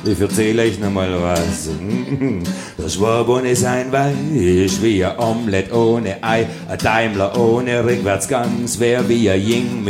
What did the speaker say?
ich erzähle euch noch mal was. Der Schwabun ist ein Weich, wie ein Omelett ohne Ei, ein Daimler ohne Rückwärtsgang, wär wie ein Ying